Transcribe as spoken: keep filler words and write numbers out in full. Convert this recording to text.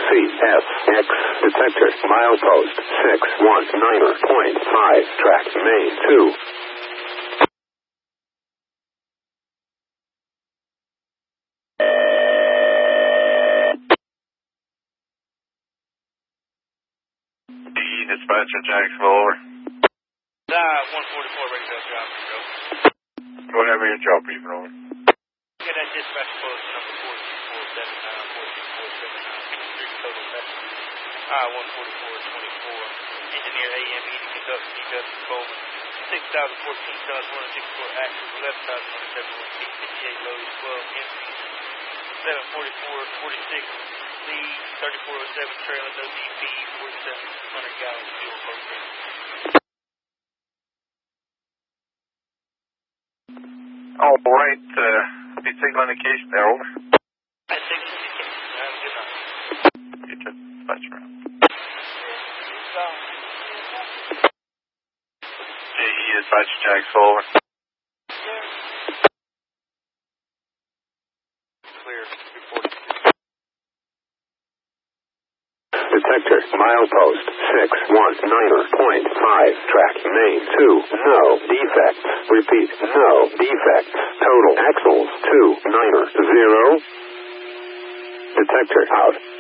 C S X. Detector, milepost, six one niner point five. Track, main, two. Dispatcher, Jacksonville, over. Uh, one forty-four, ready to go, drop, bro. Whatever your job, people, over. Get that dispatch post number four six four seven nine, four six four seven nine, three total passengers. Uh, one forty-four twenty-four. Engineer A M E to conduct C W Coleman. six thousand fourteen tons, one sixty-four axles, eleven thousand one hundred seventy-one feet, fifty-eight loads, twelve empties. seven forty-four forty-six. Lead, thirty-four oh seven trailer, no D P, forty-seven hundred gallons fuel program. All right, uh, be signal indication there, over. I think it's indication. Have a good night. You just dispatcher. J E dispatcher, Jacksonville, over. Clear, reporting. Detector, milepost, six one niner point five. Track, main, two. No defects. Repeat, no defects. Total axles, two niner zero. Detector out.